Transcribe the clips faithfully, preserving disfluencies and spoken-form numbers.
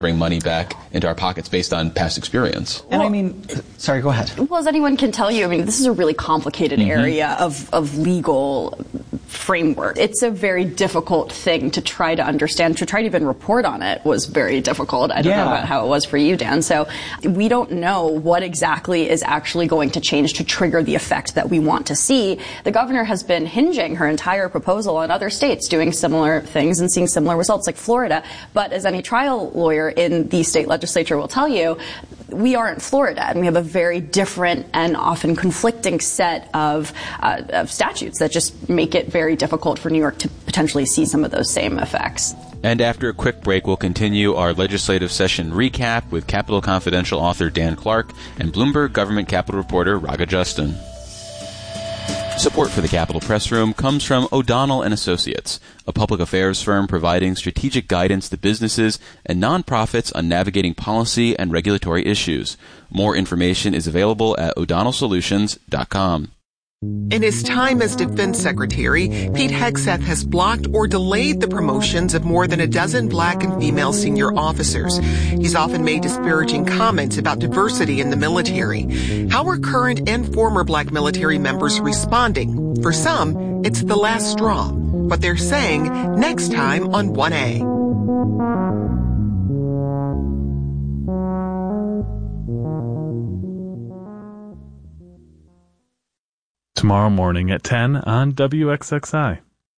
bring money back into our pockets based on past experience. And well, I mean, sorry, go ahead. Well, as anyone can tell you, I mean, this is a really complicated mm-hmm. area of, of legal framework. It's a very difficult thing to try to understand. To try to even report on it was very difficult. I don't yeah. know about how it was for you, Dan. So we don't know what exactly is actually going to change to trigger the effect that we want to see. The governor has been hinging her entire proposal on other states doing similar things and seeing similar results, like Florida. But as any trial lawyer in the state legislature will tell you, we aren't Florida, and we have a very different and often conflicting set of, uh, of statutes that just make it very difficult for New York to potentially see some of those same effects. And after a quick break, we'll continue our legislative session recap with Capitol Confidential author Dan Clark and Bloomberg government Capitol reporter Raga Justin. Support for the Capitol Press Room comes from O'Donnell and Associates, a public affairs firm providing strategic guidance to businesses and nonprofits on navigating policy and regulatory issues. More information is available at o'donnell solutions dot com. In his time as Defense Secretary, Pete Hegseth has blocked or delayed the promotions of more than a dozen black and female senior officers. He's often made disparaging comments about diversity in the military. How are current and former black military members responding? For some, it's the last straw. But they're saying next time on one A. Tomorrow morning at ten on W X X I.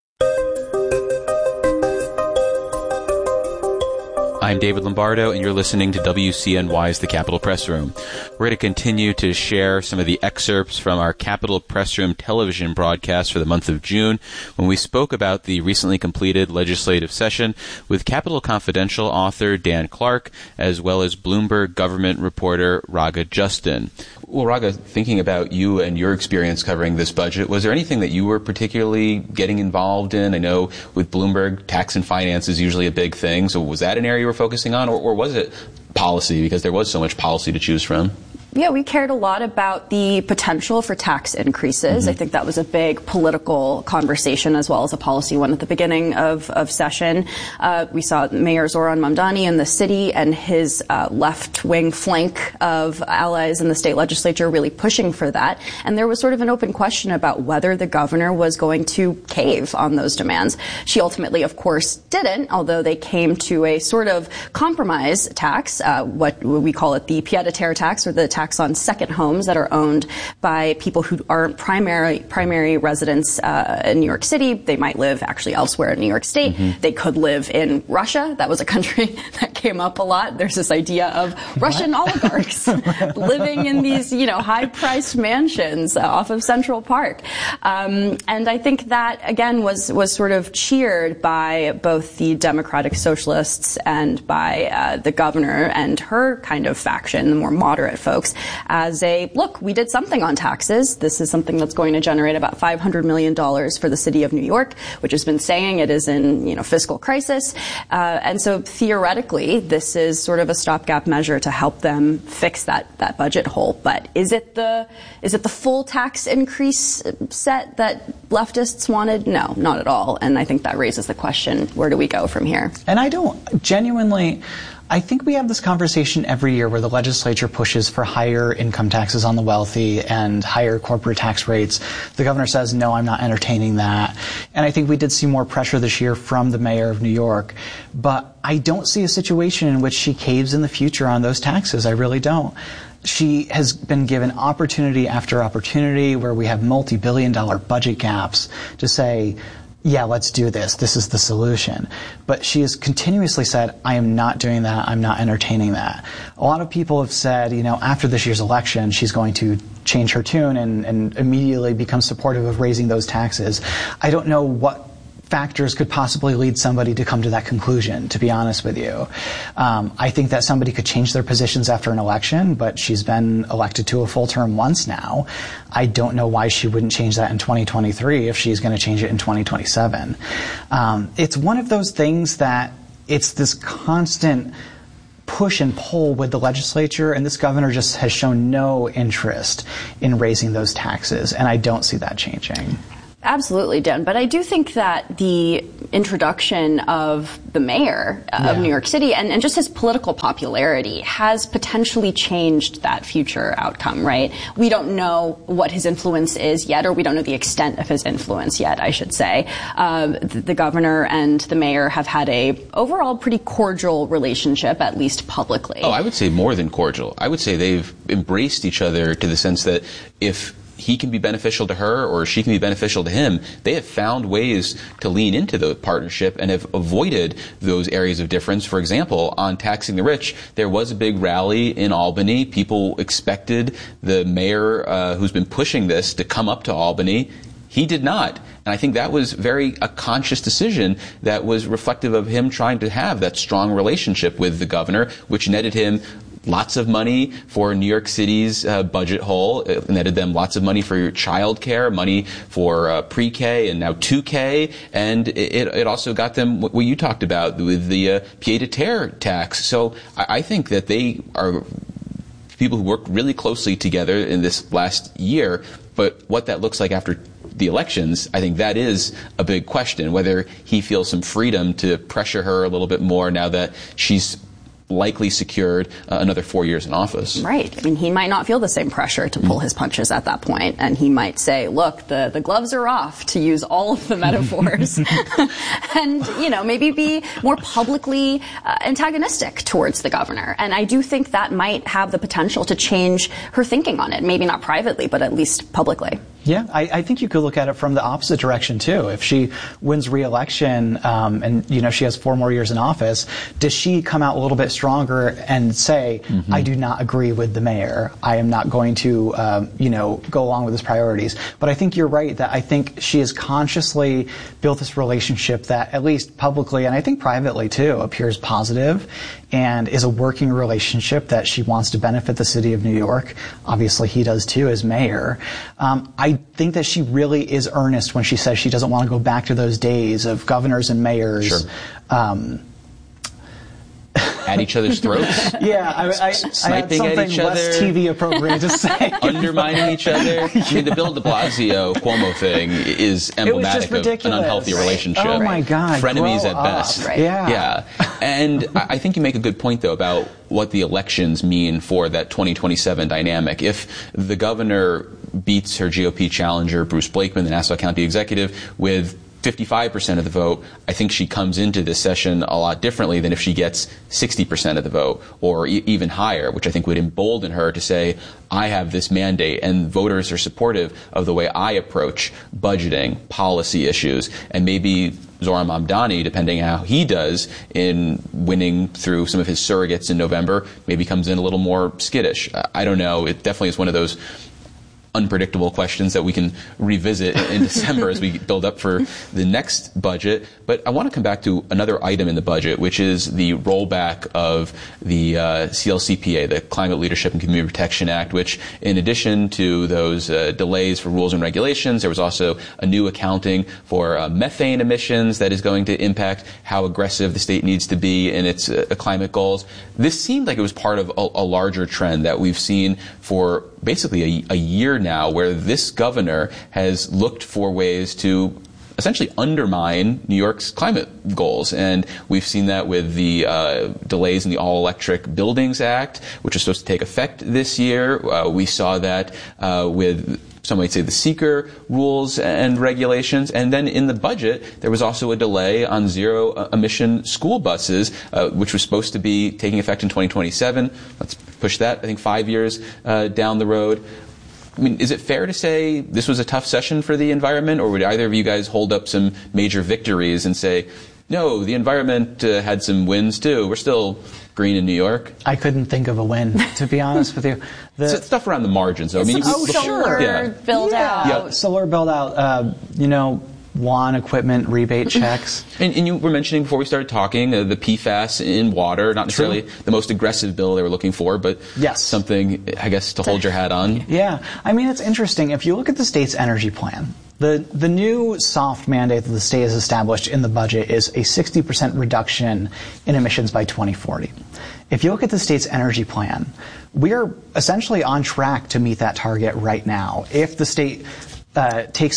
I'm David Lombardo, and you're listening to W C N Y's The Capitol Press Room. We're going to continue to share some of the excerpts from our Capitol Press Room television broadcast for the month of June, when we spoke about the recently completed legislative session with Capitol Confidential author Dan Clark, as well as Bloomberg government reporter Raga Justin. Well, Raga, thinking about you and your experience covering this budget, was there anything that you were particularly getting involved in? I know with Bloomberg, tax and finance is usually a big thing, so was that an area you were focusing on, or, or was it policy, because there was so much policy to choose from? Yeah, we cared a lot about the potential for tax increases. Mm-hmm. I think that was a big political conversation as well as a policy one at the beginning of, of session. Uh, we saw Mayor Zoran Mamdani in the city and his uh, left-wing flank of allies in the state legislature really pushing for that. And there was sort of an open question about whether the governor was going to cave on those demands. She ultimately, of course, didn't, although they came to a sort of compromise tax, uh, what we call it the pied-à-terre tax, or the tax on second homes that are owned by people who aren't primary primary residents uh, in New York City. They might live actually elsewhere in New York State. Mm-hmm. They could live in Russia. That was a country that came up a lot. There's this idea of Russian oligarchs living in these, you know, high-priced mansions uh, off of Central Park. Um, and I think that, again, was, was sort of cheered by both the Democratic Socialists and by uh, the governor and her kind of faction, the more moderate folks, as a, look, we did something on taxes. This is something that's going to generate about five hundred million dollars for the city of New York, which has been saying it is in, you know, fiscal crisis. Uh, and so theoretically, this is sort of a stopgap measure to help them fix that, that budget hole. But is it the, is it the full tax increase set that leftists wanted? No, not at all. And I think that raises the question, where do we go from here? And I don't genuinely... I think we have this conversation every year where the legislature pushes for higher income taxes on the wealthy and higher corporate tax rates. The governor says, no, I'm not entertaining that. And I think we did see more pressure this year from the mayor of New York. But I don't see a situation in which she caves in the future on those taxes. I really don't. She has been given opportunity after opportunity where we have multi-billion dollar budget gaps to say, yeah, let's do this. This is the solution. But she has continuously said, I am not doing that. I'm not entertaining that. A lot of people have said, you know, after this year's election, she's going to change her tune and, and immediately become supportive of raising those taxes. I don't know what factors could possibly lead somebody to come to that conclusion, to be honest with you. Um, I think that somebody could change their positions after an election, but she's been elected to a full term once now. I don't know why she wouldn't change that in twenty twenty-three if she's going to change it in twenty twenty-seven. Um, it's one of those things that it's this constant push and pull with the legislature, and this governor just has shown no interest in raising those taxes, and I don't see that changing. Absolutely, Dan. But I do think that the introduction of the mayor of yeah. New York City and, and just his political popularity has potentially changed that future outcome, right? We don't know what his influence is yet, or we don't know the extent of his influence yet, I should say. Um, the, the governor and the mayor have had a overall pretty cordial relationship, at least publicly. Oh, I would say more than cordial. I would say they've embraced each other to the sense that if he can be beneficial to her or she can be beneficial to him, they have found ways to lean into the partnership and have avoided those areas of difference. For example, on taxing the rich, there was a big rally in Albany. People expected the mayor uh, who's been pushing this to come up to Albany. He did not. And I think that was very a conscious decision that was reflective of him trying to have that strong relationship with the governor, which netted him lots of money for New York City's uh, budget hole. It netted them lots of money for child care, money for uh, pre-K and now two K. And it, it also got them what you talked about with the uh, pied-à-terre tax. So I, I think that they are people who worked really closely together in this last year. But what that looks like after the elections, I think that is a big question, whether he feels some freedom to pressure her a little bit more now that she's likely secured uh, another four years in office. Right. I mean, he might not feel the same pressure to pull mm. his punches at that point, and he might say, look, the, the gloves are off, to use all of the metaphors, and, you know, maybe be more publicly uh, antagonistic towards the governor. And I do think that might have the potential to change her thinking on it, maybe not privately, but at least publicly. Yeah, I, I think you could look at it from the opposite direction, too. If she wins re-election um, and, you know, she has four more years in office, does she come out a little bit stronger and say, mm-hmm. I do not agree with the mayor. I am not going to, um, you know, go along with his priorities. But I think you're right that I think she has consciously built this relationship that, at least publicly and I think privately, too, appears positive and is a working relationship that she wants to benefit the city of New York. Obviously, he does, too, as mayor. Um, I think that she really is earnest when she says she doesn't want to go back to those days of governors and mayors. Sure. Um, at each other's throats. Yeah, I, I, sniping I had at each less other, T V appropriate to say. Undermining each other. Yeah. I mean, the Bill de Blasio Cuomo thing is emblematic of an unhealthy relationship. Oh my God, frenemies at up. best. Right. Yeah, yeah. And I think you make a good point though about what the elections mean for that twenty twenty-seven dynamic. If the governor beats her G O P challenger Bruce Blakeman, the Nassau County executive, with fifty-five percent of the vote, I think she comes into this session a lot differently than if she gets sixty percent of the vote or e- even higher, which I think would embolden her to say, I have this mandate and voters are supportive of the way I approach budgeting, policy issues, and maybe Zohran Mamdani, depending how he does in winning through some of his surrogates in November, maybe comes in a little more skittish. I don't know. It definitely is one of those unpredictable questions that we can revisit in December as we build up for the next budget. But I want to come back to another item in the budget, which is the rollback of the uh, C L C P A, the Climate Leadership and Community Protection Act, which in addition to those uh, delays for rules and regulations, there was also a new accounting for uh, methane emissions that is going to impact how aggressive the state needs to be in its uh, climate goals. This seemed like it was part of a, a larger trend that we've seen for basically a, a year now, where this governor has looked for ways to essentially undermine New York's climate goals. And we've seen that with the uh, delays in the All-Electric Buildings Act, which is supposed to take effect this year. Uh, we saw that uh, with some might say the seeker rules and regulations. And then in the budget, there was also a delay on zero-emission school buses, uh, which was supposed to be taking effect in twenty twenty-seven. Let's push that, I think, five years uh, down the road. I mean, is it fair to say this was a tough session for the environment, or would either of you guys hold up some major victories and say, no, the environment uh, had some wins too. We're still green in New York? I couldn't think of a win, to be honest with you. The, so stuff around the margins, though. I mean, oh, solar yeah. build yeah. out. Yeah. Solar build out, uh, you know, W A N equipment rebate checks. And, and you were mentioning before we started talking uh, the P FAS in water, not necessarily True. the most aggressive bill they were looking for, but yes. something, I guess, to hold your hat on. Yeah. I mean, it's interesting. If you look at the state's energy plan, the, the new soft mandate that the state has established in the budget is a sixty percent reduction in emissions by twenty forty. If you look at the state's energy plan, we are essentially on track to meet that target right now. If the state uh, takes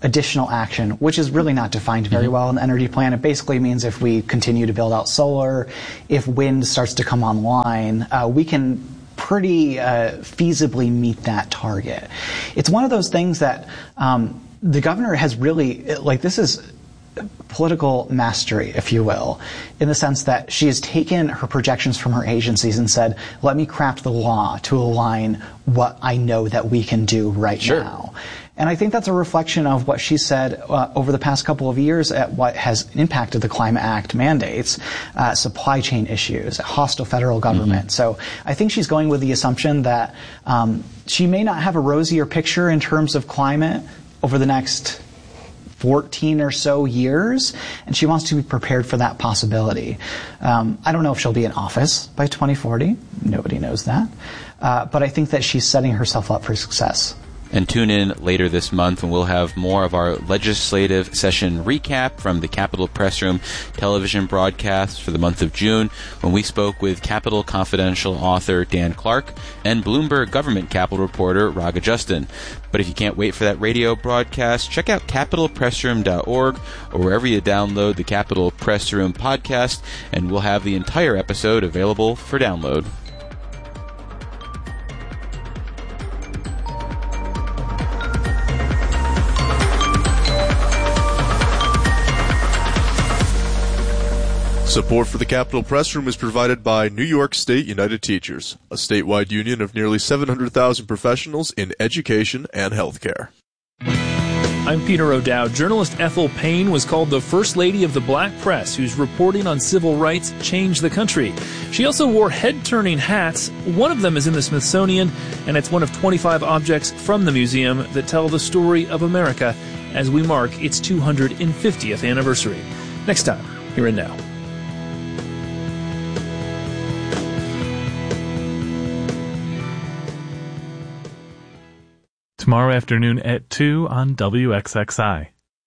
additional action, which is really not defined very well in the energy plan. It basically means if we continue to build out solar, if wind starts to come online, uh, we can pretty uh, feasibly meet that target. It's one of those things that um, the governor has really, like, this is political mastery, if you will, in the sense that she has taken her projections from her agencies and said, let me craft the law to align what I know that we can do right sure. now. And I think that's a reflection of what she said uh, over the past couple of years at what has impacted the Climate Act mandates, uh, supply chain issues, hostile federal government. Mm-hmm. So I think she's going with the assumption that um, she may not have a rosier picture in terms of climate over the next fourteen or so years, and she wants to be prepared for that possibility. Um, I don't know if she'll be in office by twenty forty. Nobody knows that. Uh, but I think that she's setting herself up for success. And tune in later this month when we'll have more of our legislative session recap from the Capitol Press Room television broadcasts for the month of June, when we spoke with Capitol Confidential author Dan Clark and Bloomberg government Capitol reporter Raga Justin. But if you can't wait for that radio broadcast, check out capitol press room dot org or wherever you download the Capitol Press Room podcast, and we'll have the entire episode available for download. Support for the Capitol Press Room is provided by New York State United Teachers, a statewide union of nearly seven hundred thousand professionals in education and healthcare. I'm Peter O'Dowd. Journalist Ethel Payne was called the First Lady of the Black Press, whose reporting on civil rights changed the country. She also wore head-turning hats. One of them is in the Smithsonian, and it's one of twenty-five objects from the museum that tell the story of America as we mark its two hundred fiftieth anniversary. Next time, here and now. Tomorrow afternoon at two on W X X I.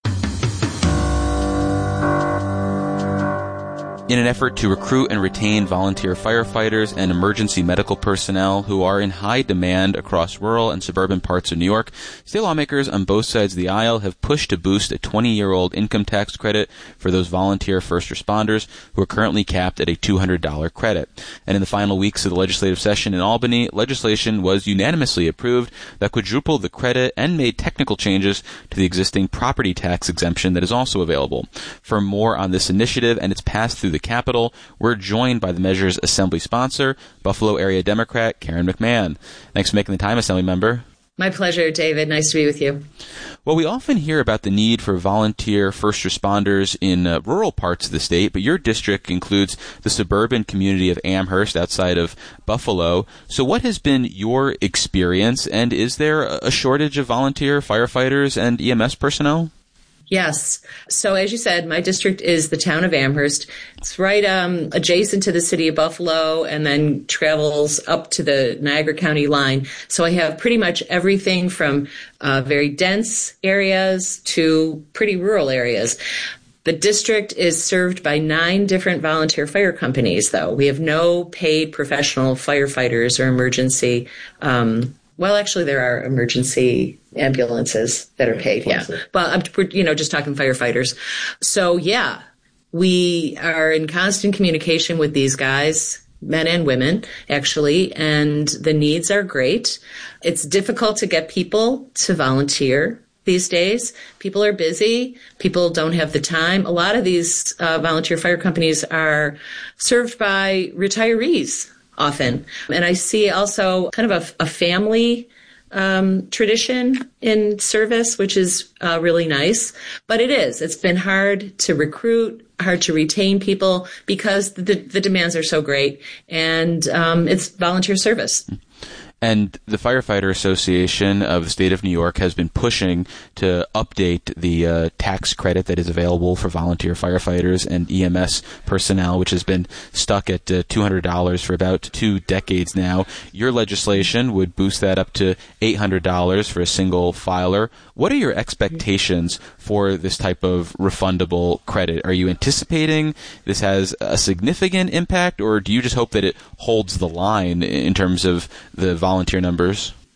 In an effort to recruit and retain volunteer firefighters and emergency medical personnel who are in high demand across rural and suburban parts of New York, state lawmakers on both sides of the aisle have pushed to boost a twenty-year-old income tax credit for those volunteer first responders who are currently capped at a two hundred dollars credit. And in the final weeks of the legislative session in Albany, legislation was unanimously approved that quadrupled the credit and made technical changes to the existing property tax exemption that is also available. For more on this initiative and its pass through the Capitol, we're joined by the measure's assembly sponsor, Buffalo area Democrat Karen McMahon. Thanks for making the time, Assembly Member. My pleasure, David. Nice to be with you. Well, we often hear about the need for volunteer first responders in uh, rural parts of the state, but your district includes the suburban community of Amherst outside of Buffalo. So what has been your experience, and is there a shortage of volunteer firefighters and E M S personnel? Yes. So as you said, my district is the town of Amherst. It's right um, adjacent to the city of Buffalo and then travels up to the Niagara County line. So I have pretty much everything from uh, very dense areas to pretty rural areas. The district is served by nine different volunteer fire companies, though. We have no paid professional firefighters or emergency um Well, actually, there are emergency ambulances that are paid, yeah. But I'm, you know, just talking firefighters. So, yeah, we are in constant communication with these guys, men and women, actually, and the needs are great. It's difficult to get people to volunteer these days. People are busy. People don't have the time. A lot of these uh, volunteer fire companies are served by retirees often. And I see also kind of a, a family um, tradition in service, which is uh, really nice. But it is. It's been hard to recruit, hard to retain people because the, the demands are so great. And um, it's volunteer service. And the Firefighter Association of the state of New York has been pushing to update the uh, tax credit that is available for volunteer firefighters and E M S personnel, which has been stuck at uh, two hundred dollars for about two decades now. Your legislation would boost that up to eight hundred dollars for a single filer. What are your expectations for this type of refundable credit? Are you anticipating this has a significant impact, or do you just hope that it holds the line in terms of the volunteer numbers?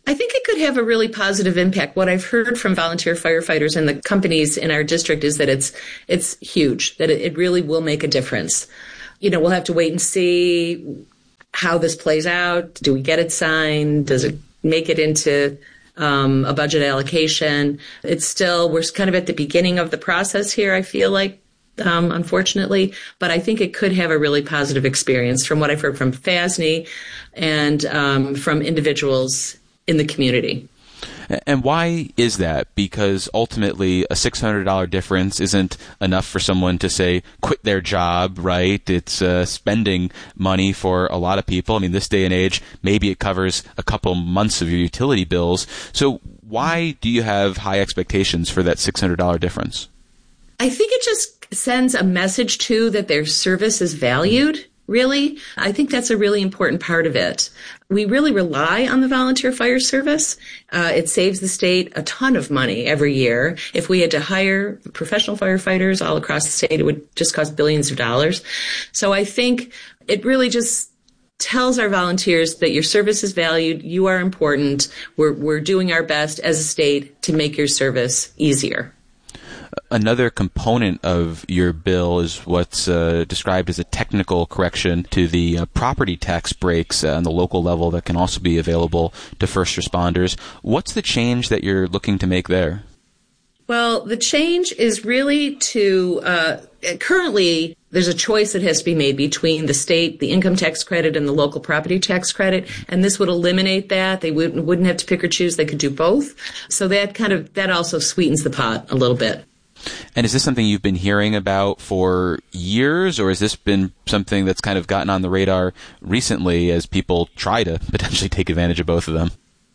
I think it could have a really positive impact. What I've heard from volunteer firefighters and the companies in our district is that it's it's huge, that it, it really will make a difference. You know, we'll have to wait and see how this plays out. Do we get it signed? Does it make it into um, a budget allocation? It's still, we're kind of at the beginning of the process here, I feel like. Um, unfortunately, but I think it could have a really positive experience from what I've heard from F A S N Y and um, from individuals in the community. And why is that? Because ultimately a six hundred dollars difference isn't enough for someone to say, quit their job, right? It's uh, spending money for a lot of people. I mean, this day and age, maybe it covers a couple months of your utility bills. So why do you have high expectations for that six hundred dollars difference? I think it just sends a message, too, that their service is valued, really. I think that's a really important part of it. We really rely on the volunteer fire service. Uh, it saves the state a ton of money every year. If we had to hire professional firefighters all across the state, it would just cost billions of dollars. So I think it really just tells our volunteers that your service is valued, you are important, we're, we're doing our best as a state to make your service easier. Another component of your bill is what's uh, described as a technical correction to the uh, property tax breaks uh, on the local level that can also be available to first responders. What's the change that you're looking to make there? Well, the change is really to, uh, currently, there's a choice that has to be made between the state, the income tax credit, and the local property tax credit, and this would eliminate that. They wouldn't, wouldn't have to pick or choose. They could do both. So that kind of, that also sweetens the pot a little bit. And is this something you've been hearing about for years, or has this been something that's kind of gotten on the radar recently as people try to potentially take advantage of both of them?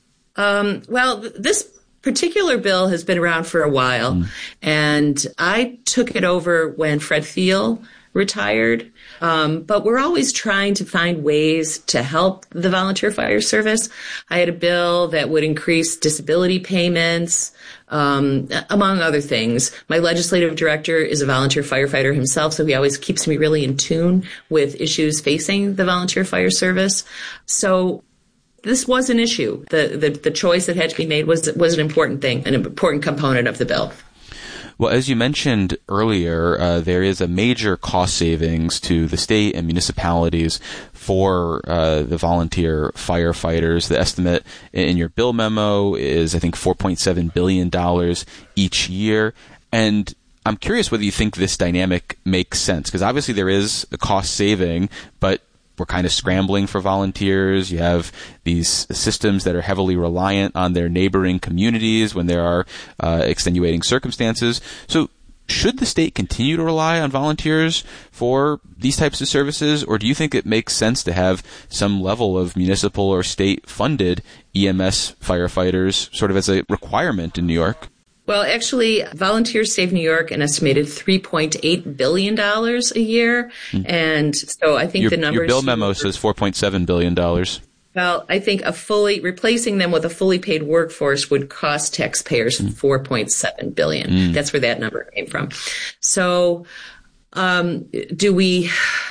Um, well, th- this particular bill has been around for a while, mm. and I took it over when Fred Thiel retired. Um, but we're always trying to find ways to help the volunteer fire service. I had a bill that would increase disability payments, um, among other things. My legislative director is a volunteer firefighter himself, so he always keeps me really in tune with issues facing the volunteer fire service. So this was an issue. The, the, the choice that had to be made was, was an important thing, an important component of the bill. Well, as you mentioned earlier, uh, there is a major cost savings to the state and municipalities for uh, the volunteer firefighters. The estimate in your bill memo is, I think, four point seven billion dollars each year. And I'm curious whether you think this dynamic makes sense, because obviously there is a cost saving, but we're kind of scrambling for volunteers. You have these systems that are heavily reliant on their neighboring communities when there are uh, extenuating circumstances. So should the state continue to rely on volunteers for these types of services, or do you think it makes sense to have some level of municipal or state-funded E M S firefighters sort of as a requirement in New York? Well, actually, volunteers save New York an estimated three point eight billion dollars a year. Mm. And so I think your, the numbers... Your bill memo says four point seven billion dollars. Well, I think a fully replacing them with a fully paid workforce would cost taxpayers mm. four point seven billion dollars. Mm. That's where that number came from. So um, do we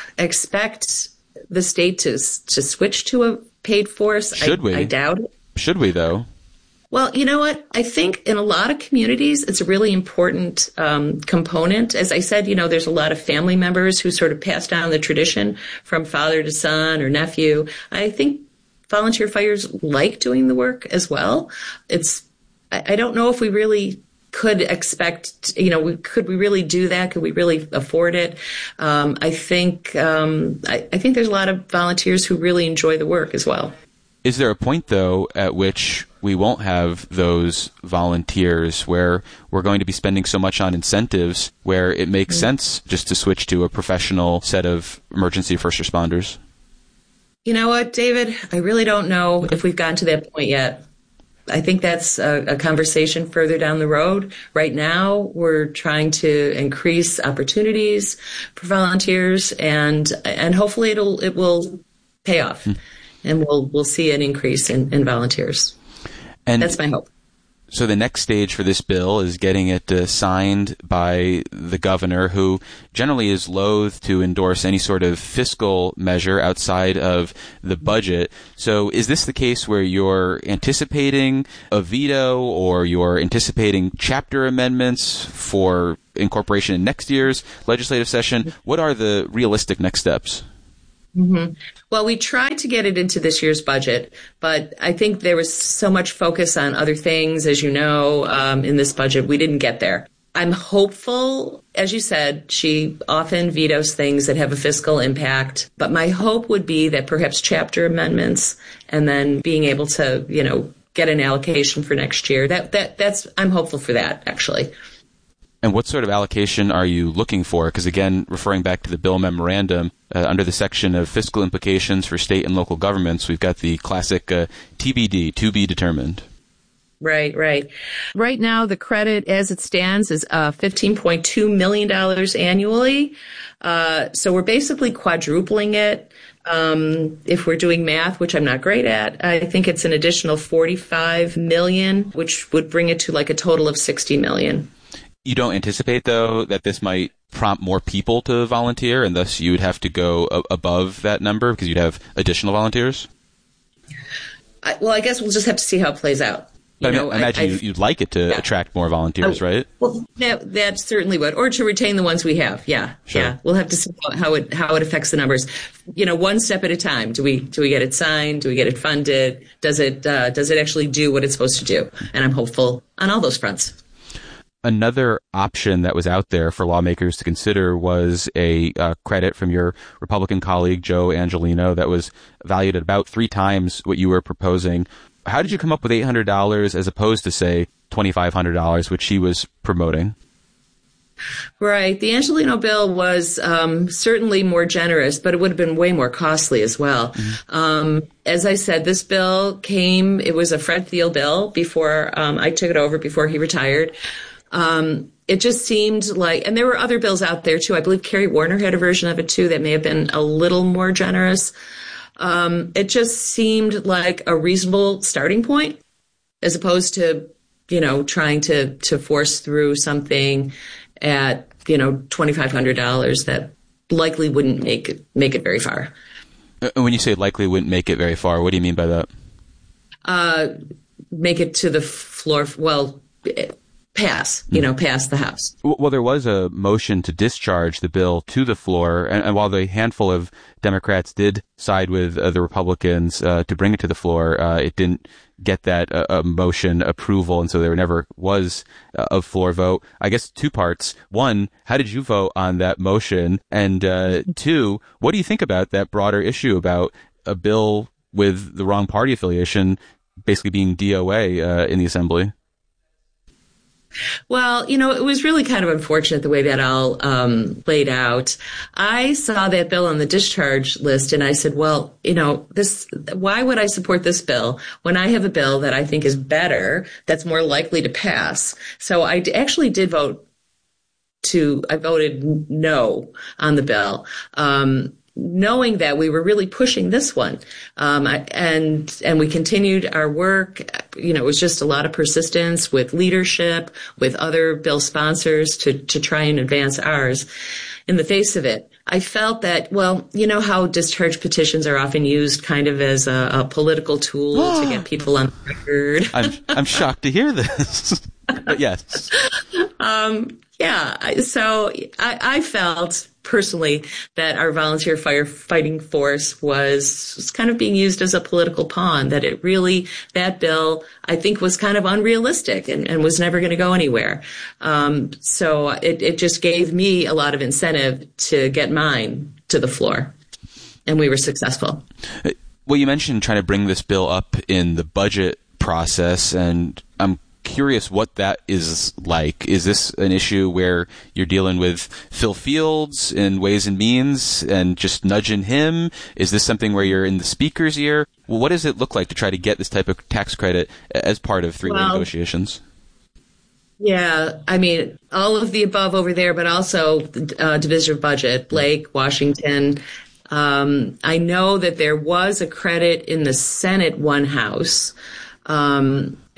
expect the state to to switch to a paid force? Should I, we? I doubt it. Should we, though? Well, you know what? I think in a lot of communities, it's a really important um, component. As I said, you know, there's a lot of family members who sort of pass down the tradition from father to son or nephew. I think volunteer fighters like doing the work as well. It's, I, I don't know if we really could expect, you know, we, could we really do that? Could we really afford it? Um, I think, um, I, I think there's a lot of volunteers who really enjoy the work as well. Is there a point, though, at which we won't have those volunteers where we're going to be spending so much on incentives where it makes mm-hmm. sense just to switch to a professional set of emergency first responders? You know what, David? I really don't know if we've gotten to that point yet. I think that's a, a conversation further down the road. Right now, we're trying to increase opportunities for volunteers, and and hopefully it'll it will pay off. Mm-hmm. And we'll we'll see an increase in, in volunteers. And that's my hope. So the next stage for this bill is getting it uh, signed by the governor, who generally is loath to endorse any sort of fiscal measure outside of the budget. So is this the case where you're anticipating a veto, or you're anticipating chapter amendments for incorporation in next year's legislative session? What are the realistic next steps? Mm-hmm. Well, we tried to get it into this year's budget, but I think there was so much focus on other things, as you know, um, in this budget, we didn't get there. I'm hopeful, as you said, she often vetoes things that have a fiscal impact, but my hope would be that perhaps chapter amendments and then being able to, you know, get an allocation for next year. That that that's I'm hopeful for that, actually. And what sort of allocation are you looking for? Because again, referring back to the bill memorandum, uh, under the section of fiscal implications for state and local governments, we've got the classic uh, T B D, to be determined. Right, right. Right now, the credit as it stands is uh, fifteen point two million dollars annually. Uh, so we're basically quadrupling it. Um, if we're doing math, which I'm not great at, I think it's an additional forty-five million dollars, which would bring it to like a total of sixty million dollars. You don't anticipate, though, that this might prompt more people to volunteer, and thus you would have to go a- above that number because you'd have additional volunteers? I, well, I guess we'll just have to see how it plays out. You I, know, I imagine I, I, you'd like it to yeah. attract more volunteers, oh, right? Well, that, that certainly would, or to retain the ones we have. Yeah, sure. yeah. We'll have to see how it how it affects the numbers. You know, one step at a time. Do we do we get it signed? Do we get it funded? Does it uh, does it actually do what it's supposed to do? And I'm hopeful on all those fronts. Another option that was out there for lawmakers to consider was a uh, credit from your Republican colleague, Joe Angelino, that was valued at about three times what you were proposing. How did you come up with eight hundred dollars as opposed to, say, twenty-five hundred dollars, which she was promoting? Right. The Angelino bill was um, certainly more generous, but it would have been way more costly as well. Mm-hmm. Um, as I said, this bill came, it was a Fred Thiel bill before um, I took it over, before he retired. Um, it just seemed like, and there were other bills out there too. I believe Kerry Warner had a version of it too that may have been a little more generous. Um, it just seemed like a reasonable starting point as opposed to, you know, trying to, to force through something at, you know, twenty-five hundred dollars that likely wouldn't make it, make it very far. When you say likely wouldn't make it very far, what do you mean by that? Uh, make it to the floor. Well, it, pass, you know, pass the House. Well, there was a motion to discharge the bill to the floor, and, and while the handful of Democrats did side with uh, the Republicans uh, to bring it to the floor, uh, it didn't get that uh, motion approval, and so there never was uh, a floor vote. I guess two parts. One, how did you vote on that motion? And uh, two, what do you think about that broader issue about a bill with the wrong party affiliation basically being D O A uh, in the Assembly? Well, you know, it was really kind of unfortunate the way that all um, laid out. I saw that bill on the discharge list and I said, well, you know, this, why would I support this bill when I have a bill that I think is better, that's more likely to pass? So I d- actually did vote to, I voted no on the bill. Um, knowing that we were really pushing this one. Um, and, and we continued our work. You know, it was just a lot of persistence with leadership, with other bill sponsors to, to try and advance ours in the face of it. I felt that, well, you know how discharge petitions are often used kind of as a, a political tool to get people on the record. I'm, I'm shocked to hear this. But yes. Um, yeah. So I, I felt personally that our volunteer firefighting force was, was kind of being used as a political pawn, that it really, that bill, I think, was kind of unrealistic and, and was never going to go anywhere. Um, so it, it just gave me a lot of incentive to get mine to the floor. And we were successful. Well, you mentioned trying to bring this bill up in the budget process, and I'm curious what that is like. Is this an issue where you're dealing with Phil Fields in Ways and Means and just nudging him? Is this something where you're in the speaker's ear? Well, what does it look like to try to get this type of tax credit as part of three-way well, negotiations? Yeah, I mean, all of the above over there, but also uh, Division of Budget, Blake, Washington. Um, I know that there was a credit in the Senate one house. Um,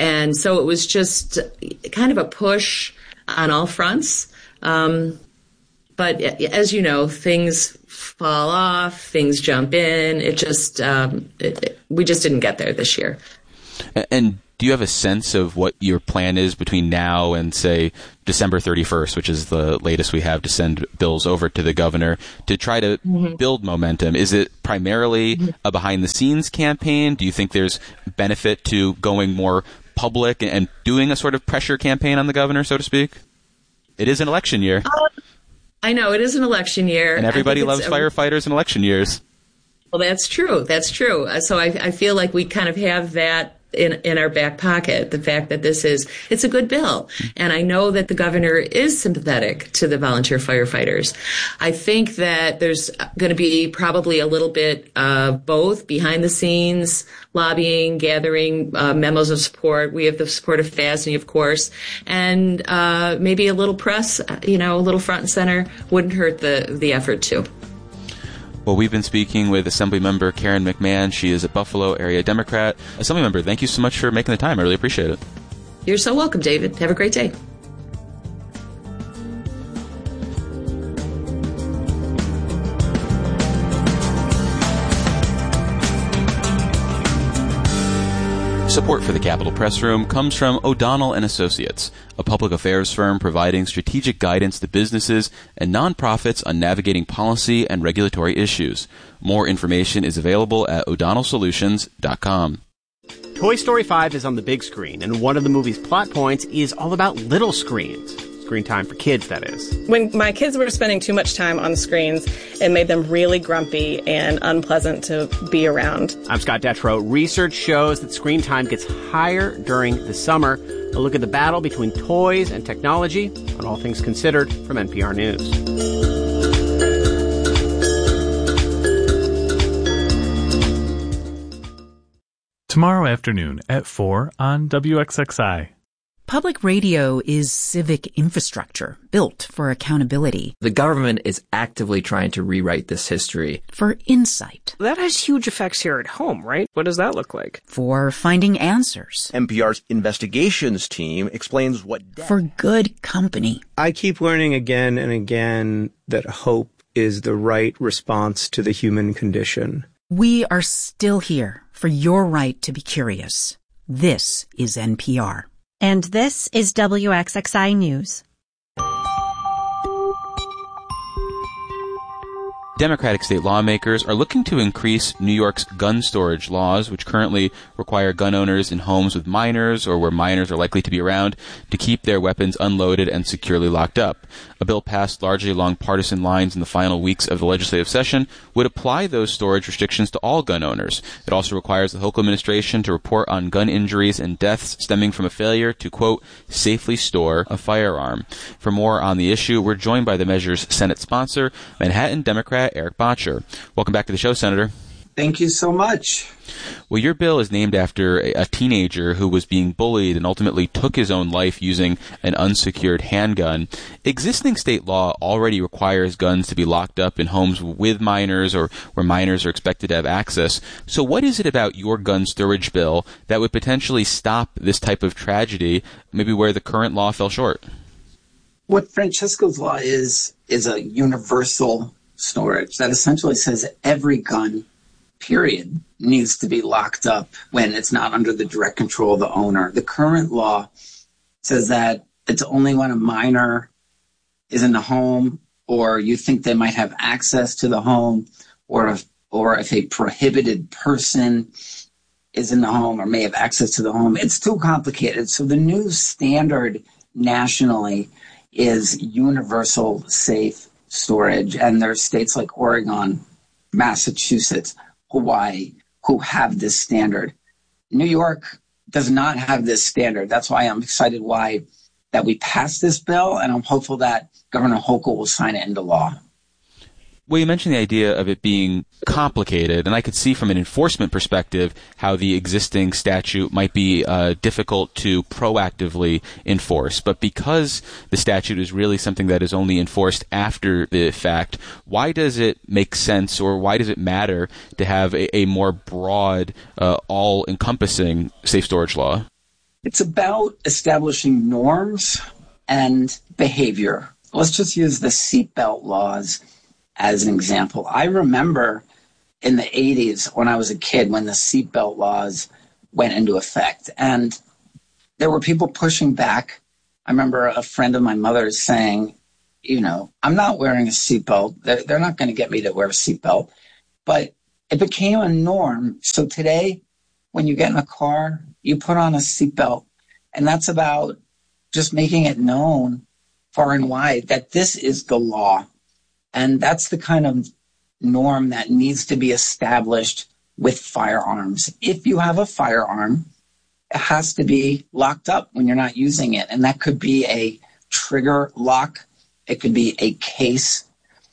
And so it was just kind of a push on all fronts. Um, but as you know, things fall off, things jump in. It just, um, it, it, we just didn't get there this year. And do you have a sense of what your plan is between now and, say, December thirty-first, which is the latest we have to send bills over to the governor, to try to mm-hmm. build momentum? Is it primarily mm-hmm. a behind-the-scenes campaign? Do you think there's benefit to going more public and doing a sort of pressure campaign on the governor, so to speak? It is an election year. Uh, I know, it is an election year. And everybody loves firefighters in election years. Well, that's true. That's true. So I, I feel like we kind of have that in in our back pocket, the fact that this is, it's a good bill. And I know that the governor is sympathetic to the volunteer firefighters. I think that there's going to be probably a little bit of both behind the scenes lobbying, gathering uh, memos of support. We have the support of F A S N Y, of course, and uh, maybe a little press, you know, a little front and center wouldn't hurt the, the effort too. Well, we've been speaking with Assemblymember Karen McMahon. She is a Buffalo area Democrat. Assemblymember, thank you so much for making the time. I really appreciate it. You're so welcome, David. Have a great day. Support for the Capitol Press Room comes from O'Donnell and Associates, a public affairs firm providing strategic guidance to businesses and nonprofits on navigating policy and regulatory issues. More information is available at o'donnell solutions dot com. Toy Story five is on the big screen, and one of the movie's plot points is all about little screens. Screen time for kids, that is. When my kids were spending too much time on the screens, it made them really grumpy and unpleasant to be around. I'm Scott Detrow. Research shows that screen time gets higher during the summer. A look at the battle between toys and technology on All Things Considered from N P R News. Tomorrow afternoon at four on W X X I. Public radio is civic infrastructure built for accountability. The government is actively trying to rewrite this history. For insight. That has huge effects here at home, right? What does that look like? For finding answers. N P R's investigations team explains what... For good company. I keep learning again and again that hope is the right response to the human condition. We are still here for your right to be curious. This is N P R. And this is W X X I News. Democratic state lawmakers are looking to increase New York's gun storage laws, which currently require gun owners in homes with minors or where minors are likely to be around to keep their weapons unloaded and securely locked up. A bill passed largely along partisan lines in the final weeks of the legislative session would apply those storage restrictions to all gun owners. It also requires the Hochul administration to report on gun injuries and deaths stemming from a failure to, quote, safely store a firearm. For more on the issue, we're joined by the measure's Senate sponsor, Manhattan Democrat Eric Bottcher. Welcome back to the show, Senator. Thank you so much. Well, your bill is named after a, a teenager who was being bullied and ultimately took his own life using an unsecured handgun. Existing state law already requires guns to be locked up in homes with minors or where minors are expected to have access. So what is it about your gun storage bill that would potentially stop this type of tragedy, maybe where the current law fell short? What Francesco's law is, is a universal storage that essentially says every gun, period, needs to be locked up when it's not under the direct control of the owner. The current law says that it's only when a minor is in the home or you think they might have access to the home, or if, or if a prohibited person is in the home or may have access to the home. It's too complicated. So the new standard nationally is universal safe storage, and there are states like Oregon, Massachusetts, Hawaii, who have this standard. New York does not have this standard. That's why I'm excited why that we passed this bill, and I'm hopeful that Governor Hochul will sign it into law. Well, you mentioned the idea of it being complicated, and I could see from an enforcement perspective how the existing statute might be uh, difficult to proactively enforce. But because the statute is really something that is only enforced after the fact, why does it make sense, or why does it matter to have a, a more broad, uh, all-encompassing safe storage law? It's about establishing norms and behavior. Let's just use the seatbelt laws as an example. I remember in the eighties when I was a kid when the seatbelt laws went into effect, and there were people pushing back. I remember a friend of my mother's saying, you know, I'm not wearing a seatbelt. They're, they're not going to get me to wear a seatbelt. But it became a norm. So today, when you get in a car, you put on a seatbelt. And that's about just making it known far and wide that this is the law. And that's the kind of norm that needs to be established with firearms. If you have a firearm, it has to be locked up when you're not using it. And that could be a trigger lock. It could be a case.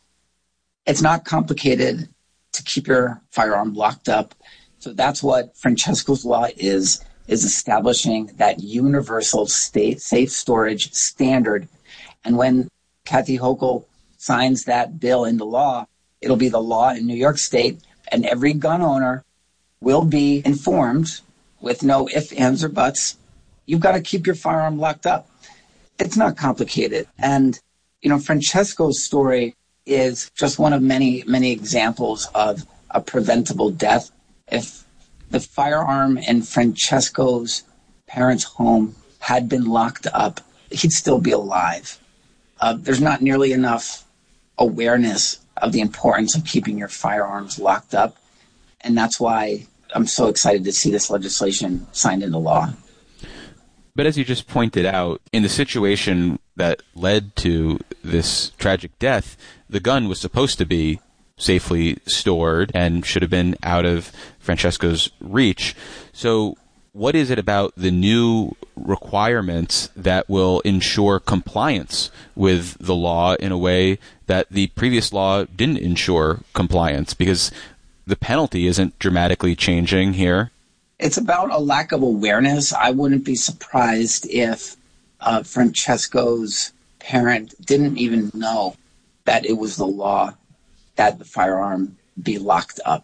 It's not complicated to keep your firearm locked up. So that's what Francesco's Law is, is establishing that universal state safe storage standard. And when Kathy Hochul signs that bill into law, it'll be the law in New York State, and every gun owner will be informed with no ifs, ands, or buts. You've got to keep your firearm locked up. It's not complicated. And, you know, Francesco's story is just one of many, many examples of a preventable death. If the firearm in Francesco's parents' home had been locked up, he'd still be alive. Uh, there's not nearly enough awareness of the importance of keeping your firearms locked up. And that's why I'm so excited to see this legislation signed into law. But as you just pointed out, in the situation that led to this tragic death, the gun was supposed to be safely stored and should have been out of Francesco's reach. So what is it about the new requirements that will ensure compliance with the law in a way that the previous law didn't ensure compliance? Because the penalty isn't dramatically changing here. It's about a lack of awareness. I wouldn't be surprised if uh, Francesco's parent didn't even know that it was the law that the firearm be locked up.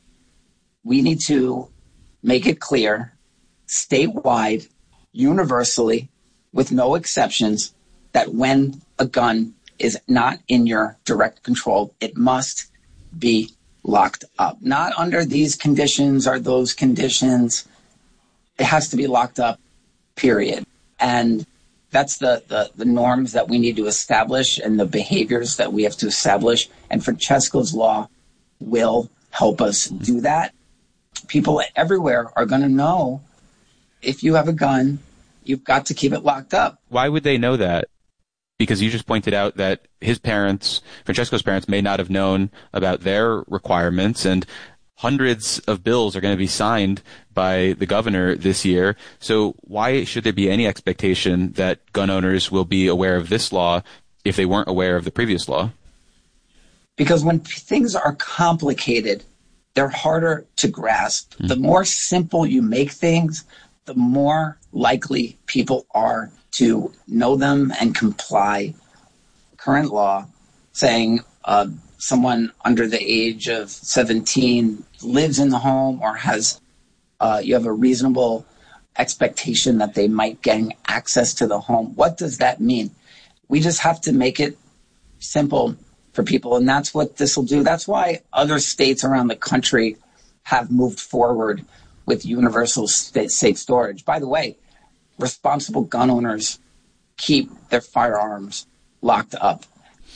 We need to make it clear, statewide, universally, with no exceptions, that when a gun is not in your direct control, it must be locked up. Not under these conditions or those conditions. It has to be locked up, period. And that's the, the, the norms that we need to establish and the behaviors that we have to establish. And Francesco's Law will help us do that. People everywhere are going to know if you have a gun, you've got to keep it locked up. Why would they know that? Because you just pointed out that his parents, Francesco's parents, may not have known about their requirements, and hundreds of bills are going to be signed by the governor this year. So why should there be any expectation that gun owners will be aware of this law if they weren't aware of the previous law? Because when things are complicated, they're harder to grasp. Mm. The more simple you make things, the more likely people are to know them and comply. Current law saying uh, someone under the age of seventeen lives in the home or has, uh, you have a reasonable expectation that they might gain access to the home. What does that mean? We just have to make it simple for people, and that's what this will do. That's why other states around the country have moved forward with universal state safe storage. By the way, responsible gun owners keep their firearms locked up.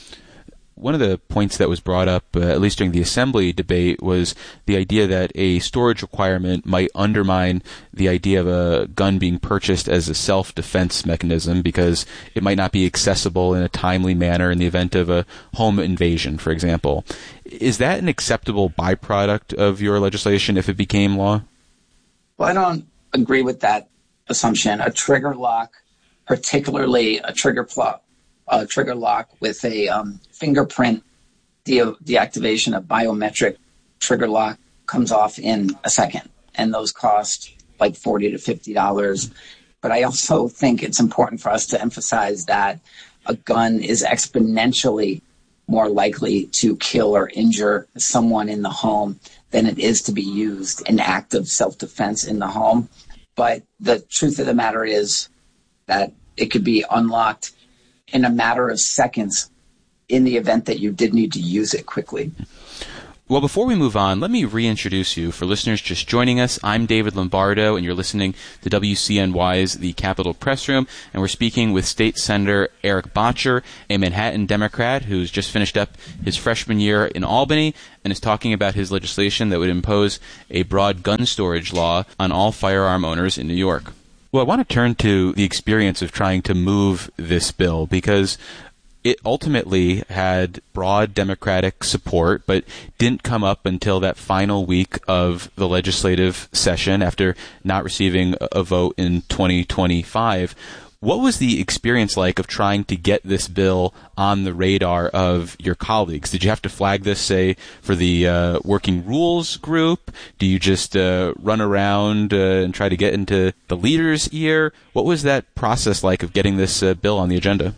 One of the points that was brought up, uh, at least during the assembly debate, was the idea that a storage requirement might undermine the idea of a gun being purchased as a self-defense mechanism because it might not be accessible in a timely manner in the event of a home invasion, for example. Is that an acceptable byproduct of your legislation if it became law? Well, I don't agree with that assumption. A trigger lock, particularly a trigger pl- a trigger lock with a um, fingerprint de- deactivation, a biometric trigger lock, comes off in a second. And those cost like forty to fifty dollars. But I also think it's important for us to emphasize that a gun is exponentially more likely to kill or injure someone in the home than it is to be used in active self-defense in the home. But the truth of the matter is that it could be unlocked in a matter of seconds in the event that you did need to use it quickly. Well, before we move on, let me reintroduce you. For listeners just joining us, I'm David Lombardo, and you're listening to W C N Y's The Capitol Press Room, and we're speaking with State Senator Eric Bottcher, a Manhattan Democrat who's just finished up his freshman year in Albany and is talking about his legislation that would impose a broad gun storage law on all firearm owners in New York. Well, I want to turn to the experience of trying to move this bill, because it ultimately had broad Democratic support, but didn't come up until that final week of the legislative session after not receiving a vote in twenty twenty-five. What was the experience like of trying to get this bill on the radar of your colleagues? Did you have to flag this, say, for the uh, working rules group? Do you just uh, run around uh, and try to get into the leader's ear? What was that process like of getting this uh, bill on the agenda?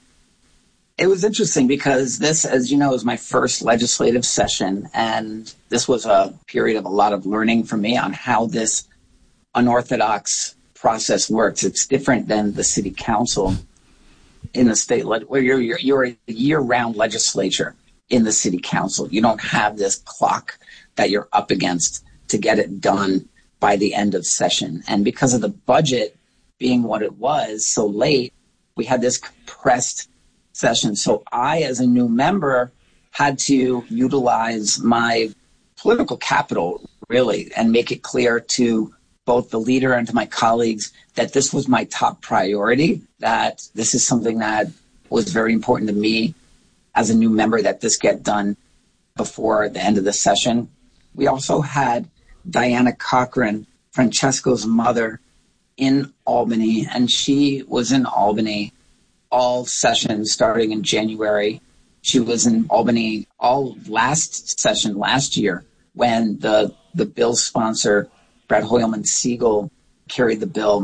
It was interesting because this, as you know, is my first legislative session, and this was a period of a lot of learning for me on how this unorthodox process works. It's different than the city council in the state, where you're, you're, you're a year-round legislature in the city council. You don't have this clock that you're up against to get it done by the end of session. And because of the budget being what it was so late, we had this compressed session. So I, as a new member, had to utilize my political capital, really, and make it clear to both the leader and to my colleagues that this was my top priority, that this is something that was very important to me as a new member, that this get done before the end of the session. We also had Diana Cochran, Francesco's mother, in Albany, and she was in Albany all sessions starting in January. She was in Albany all last session last year when the the bill sponsor, Brett Hoylman Siegel, carried the bill.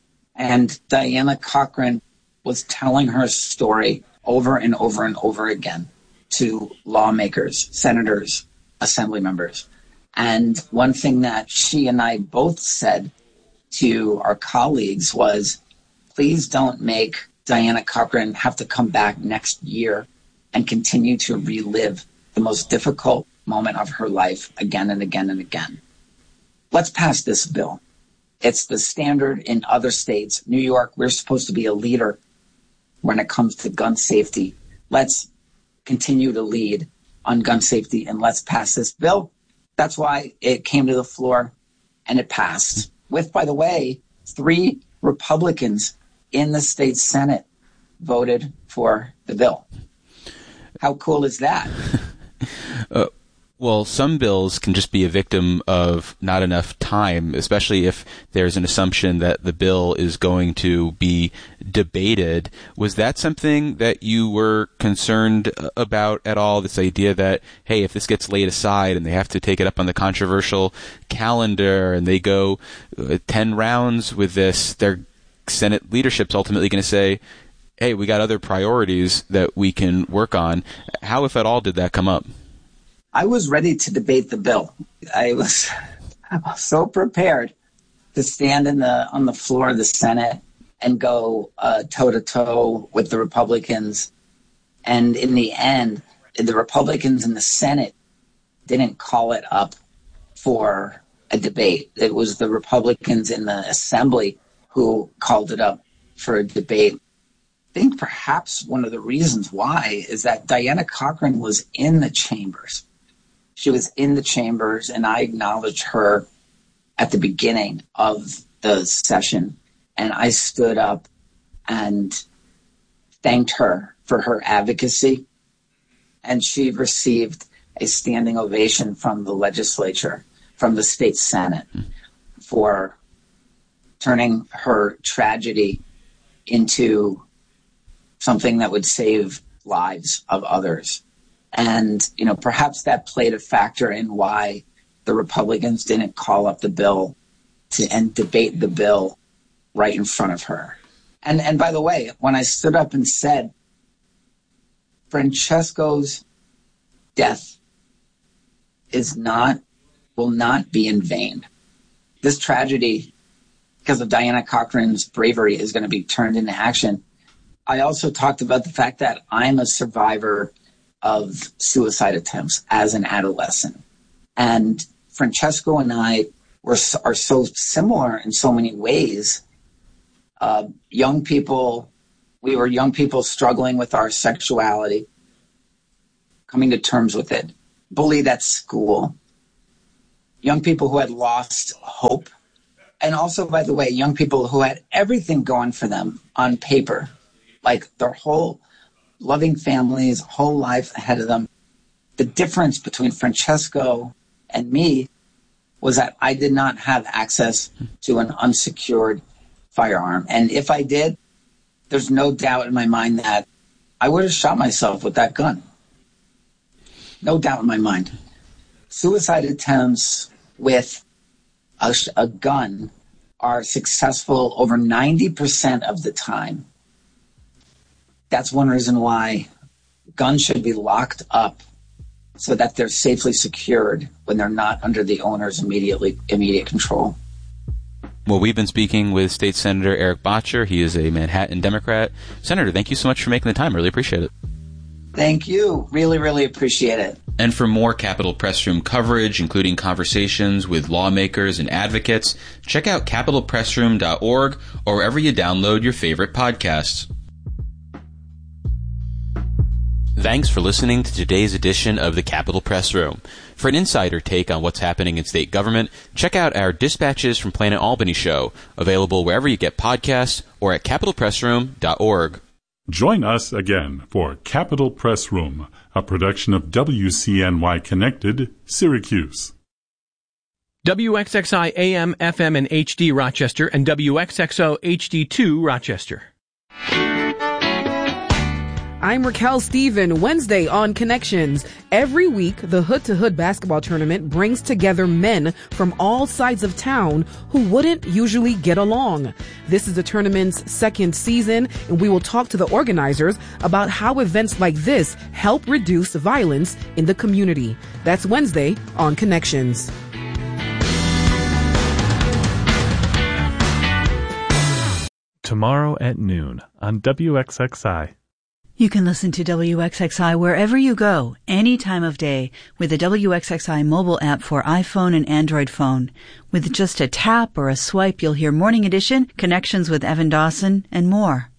And Diana Cochran was telling her story over and over and over again to lawmakers, senators, assembly members. And one thing that she and I both said to our colleagues was, please don't make Diana Cochran have to come back next year and continue to relive the most difficult moment of her life again and again and again. Let's pass this bill. It's the standard in other states. New York, we're supposed to be a leader when it comes to gun safety. Let's continue to lead on gun safety, and let's pass this bill. That's why it came to the floor and it passed with, by the way, three Republicans in the state Senate voted for the bill. How cool is that? uh, well, some bills can just be a victim of not enough time, especially if there's an assumption that the bill is going to be debated. Was that something that you were concerned about at all, this idea that, hey, if this gets laid aside and they have to take it up on the controversial calendar and they go uh, ten rounds with this, their Senate leadership's ultimately going to say, hey, we got other priorities that we can work on. How, if at all, did that come up? I was ready to debate the bill. I was, I was so prepared to stand in the on the floor of the Senate and go uh, toe-to-toe with the Republicans. And in the end, the Republicans in the Senate didn't call it up for a debate. It was the Republicans in the Assembly who called it up for a debate. I think perhaps one of the reasons why is that Diana Cochran was in the chambers. She was in the chambers, and I acknowledged her at the beginning of the session, and I stood up and thanked her for her advocacy, and she received a standing ovation from the legislature, from the state Senate, for turning her tragedy into something that would save lives of others. And, you know, perhaps that played a factor in why the Republicans didn't call up the bill to and debate the bill right in front of her. And and by the way, when I stood up and said, Francesco's death is not, will not be in vain. This tragedy because of Diana Cochran's bravery, is going to be turned into action. I also talked about the fact that I'm a survivor of suicide attempts as an adolescent. And Francesco and I were are so similar in so many ways. Uh, young people, we were young people struggling with our sexuality, coming to terms with it, bullied at school, young people who had lost hope, and also, by the way, young people who had everything going for them on paper, like their whole loving families, whole life ahead of them. The difference between Francesco and me was that I did not have access to an unsecured firearm. And if I did, there's no doubt in my mind that I would have shot myself with that gun. No doubt in my mind. Suicide attempts with a, a gun are successful over ninety percent of the time. That's one reason why guns should be locked up so that they're safely secured when they're not under the owner's immediately immediate control. Well, we've been speaking with State Senator Eric Bottcher. He is a Manhattan Democrat. Senator, thank you so much for making the time. Really appreciate it. Thank you. Really, really appreciate it. And for more Capitol Press Room coverage, including conversations with lawmakers and advocates, check out capitol press room dot org or wherever you download your favorite podcasts. Thanks for listening to today's edition of the Capitol Press Room. For an insider take on what's happening in state government, check out our Dispatches from Planet Albany show, available wherever you get podcasts or at capitol press room dot org. Join us again for Capitol Press Room, a production of W C N Y Connected, Syracuse. W X X I A M, F M, and H D Rochester, and W X X O H D two Rochester. I'm Raquel Stephen. Wednesday on Connections. Every week, the Hood to Hood basketball tournament brings together men from all sides of town who wouldn't usually get along. This is the tournament's second season, and we will talk to the organizers about how events like this help reduce violence in the community. That's Wednesday on Connections. Tomorrow at noon on W X X I. You can listen to W X X I wherever you go, any time of day, with the W X X I mobile app for iPhone and Android phone. With just a tap or a swipe, you'll hear Morning Edition, Connections with Evan Dawson, and more.